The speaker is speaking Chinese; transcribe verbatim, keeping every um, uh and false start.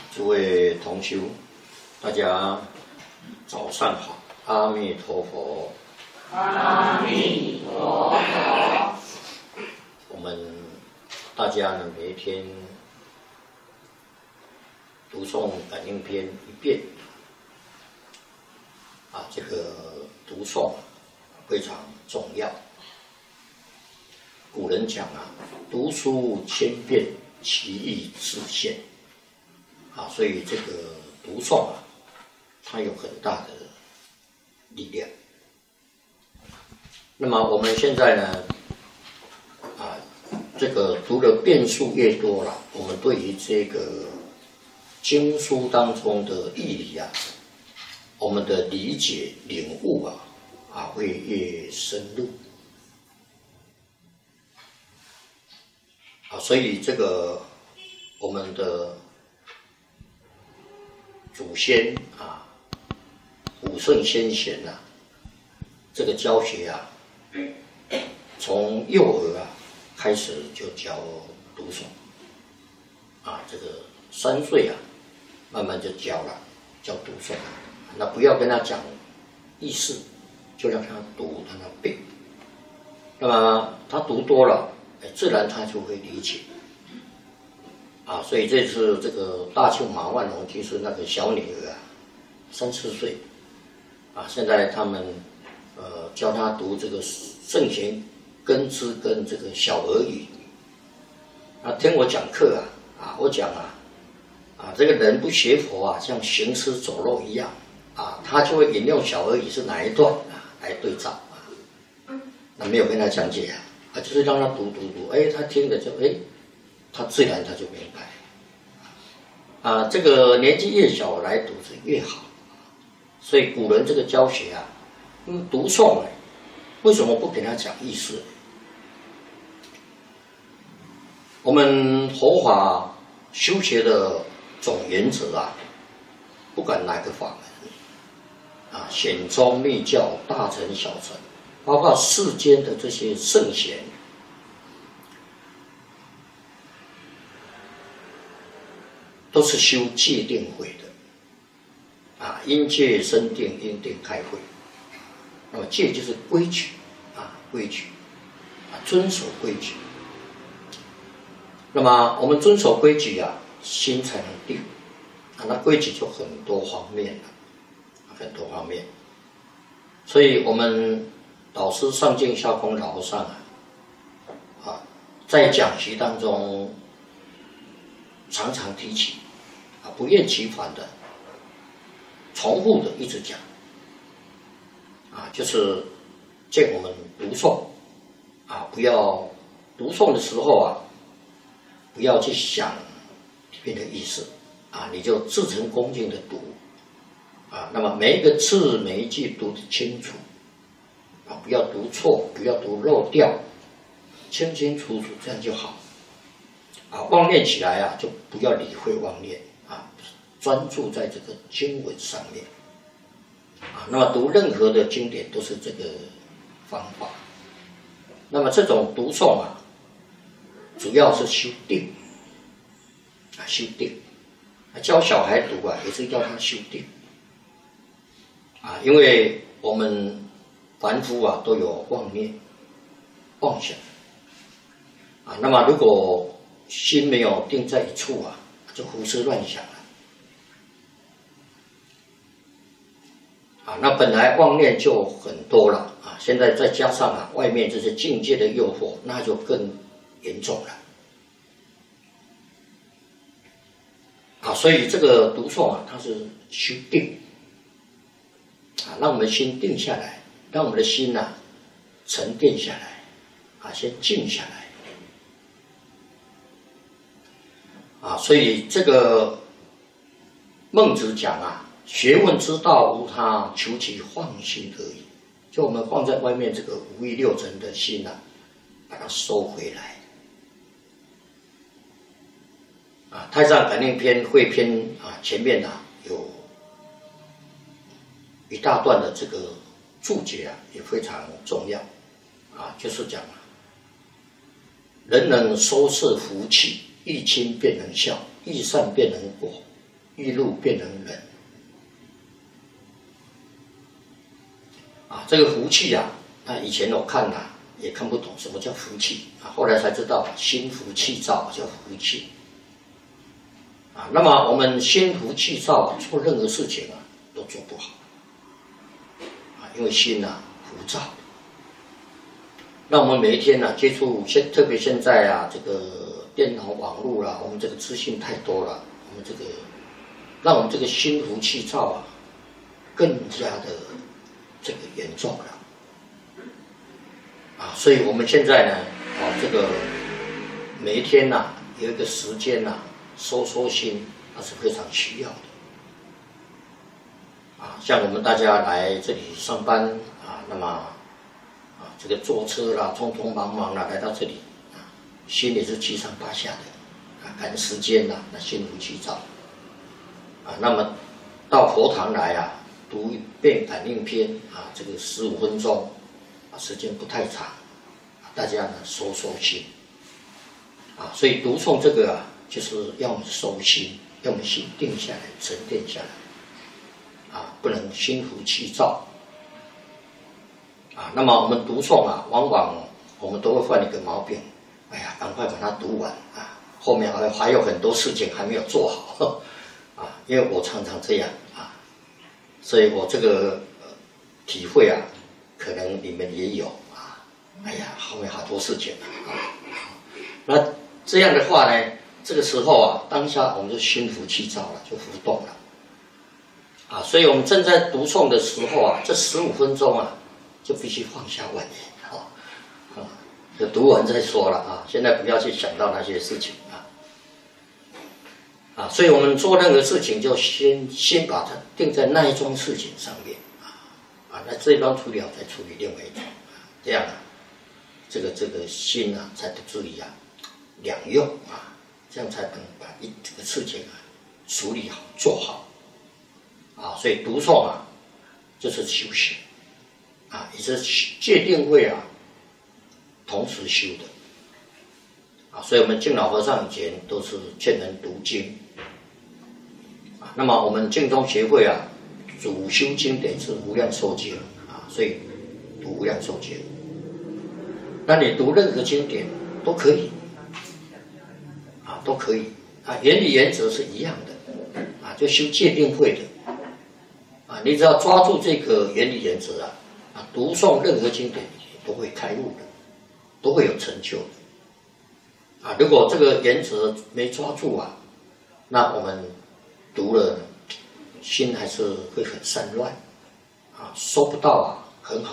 诸位同修，大家早上好，阿弥陀佛。 阿弥陀佛。 我们大家呢，每一天读诵感应篇一遍，啊，这个读诵非常重要。古人讲啊，读书千遍，其义自现。啊，所以这个读诵啊，它有很大的力量。那么我们现在呢，啊，这个读的遍数越多了，我们对于这个经书当中的义理啊，我们的理解领悟啊，啊会越深入。啊，所以这个我们的祖先啊，古圣先贤呐、啊，这个教学啊，从幼儿啊开始就教读诵，啊，这个三岁啊，慢慢就教了，教读诵。那不要跟他讲意思，就让他读，让他背。那么他读多了，自然他就会理解。啊，所以这次这个大庆马万龙居士那个小女儿啊，三四岁，啊，现在他们呃教她读这个圣贤根知跟这个小儿语。啊，听我讲课啊，啊，我讲啊，啊，这个人不学佛啊，像行尸走肉一样，啊，他就会引用小儿语是哪一段啊来对照啊，那没有跟他讲解啊，啊，就是让他读读读，哎，他听了就哎。他自然他就明白，啊，这个年纪越小来读是越好，所以古人这个教学啊，嗯，读诵呢，为什么不给他讲意思？我们佛法修学的总原则啊，不管哪个法门，啊，显宗密教、大乘小乘，包括世间的这些圣贤。都是修戒定慧的，啊，因戒生定，因定开慧。那么戒就是规矩，啊，规矩，啊，遵守规矩。那么我们遵守规矩啊，心才能定，啊，那规矩就很多方面了，很多方面。所以我们导师上净下空老和尚啊，啊，在讲习当中。常常提起，啊，不厌其烦的、重复的一直讲，啊，就是见我们读诵，啊，不要读诵的时候啊，不要去想里面的意思，啊，你就至诚恭敬的读，啊，那么每一个字每一句读得清楚，啊，不要读错，不要读漏掉，清清楚楚，这样就好。啊，妄念起来啊，就不要理会妄念啊，专注在这个经文上面啊。那么读任何的经典都是这个方法。那么这种读诵啊，主要是修定啊，修定。教小孩读啊，也是要他修定啊，因为我们凡夫啊都有妄念、妄想啊。那么如果心没有定在一处啊，就胡思乱想了。啊，那本来妄念就很多了啊，现在再加上啊外面这些境界的诱惑，那就更严重了。啊，所以这个读诵啊，它是修定，啊，让我们心定下来，让我们的心呐、啊、沉淀下来，啊，先静下来。啊，所以这个孟子讲啊，学问之道无他，求其放心而已。就我们放在外面这个五欲六尘的心啊，把它收回来。啊，太上感应篇汇篇啊，前面啊有一大段的这个注解啊，也非常重要啊，就是讲啊，人能收摄福气。欲亲便能孝，欲善便能果， 欲路变成忍。啊，这个福气啊，那以前我看啊也看不懂什么叫福气啊，后来才知道心浮气躁叫福气。啊，那么我们心浮气躁啊，做任何事情啊都做不好。啊，因为心啊浮躁。那我们每一天呢、啊、接触现，特别现在啊，这个电脑网络啦、啊，我们这个资讯太多了，我们这个让我们这个心浮气躁啊，更加的这个严重了。啊，所以我们现在呢，啊，这个每一天呐、啊，有一个时间呐、啊，收收心，那是非常需要的。啊，像我们大家来这里上班啊，那么啊，这个坐车啦，匆匆忙忙啦，来到这里啊，心里是七上八下的，啊，赶时间啦，那心浮气躁。啊，那么到佛堂来啊，读一遍感应篇啊，这个十五分钟，啊，时间不太长，啊，大家呢收收心。啊，所以读诵这个啊，就是要我们收心，要我们心定下来，沉淀下来。啊，不能心浮气躁。啊，那么我们读诵啊，往往我们都会犯一个毛病，哎呀，赶快把它读完啊，后面还还有很多事情还没有做好，啊，因为我常常这样啊，所以我这个、呃、体会啊，可能你们也有啊，哎呀，后面好多事情啊，那这样的话呢，这个时候啊，当下我们就心浮气躁了，就浮动了。啊，所以我们正在读诵的时候啊，这十五分钟啊，就必须放下玩意，啊，啊，就读完再说了啊。现在不要去想到那些事情啊，啊，所以我们做任何事情就先先把它定在那一桩事情上面啊，啊，那这一桩处理好再处理另外一桩，这样啊，这个这个心啊才不至于啊两用啊，这样才能把一这个事情啊处理好做好。啊，所以读诵啊，就是修行，啊，也是戒定慧啊，同时修的，啊，所以我们净老和尚以前都是劝人读经，啊，那么我们净宗协会啊，主修经典是无量寿经啊，所以读无量寿经，那你读任何经典都可以，啊，都可以，啊，原理原则是一样的，啊，就修戒定慧的。啊，你只要抓住这个原理原则啊，啊，读诵任何经典都会开悟的，都会有成就的。啊，如果这个原则没抓住啊，那我们读了心还是会很散乱，啊，收不到啊